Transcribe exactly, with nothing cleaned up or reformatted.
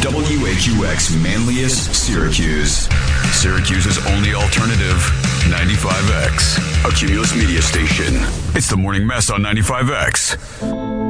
W H U X Manlius, Syracuse. Syracuse's only alternative, ninety-five X, a Cumulus media station. It's the Morning Mess on ninety-five X.